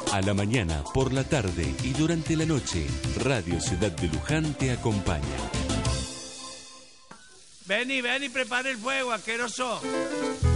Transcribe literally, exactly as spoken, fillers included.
A la mañana, por la tarde y durante la noche, Radio Ciudad de Luján te acompaña. Vení, vení, prepara el fuego, asqueroso.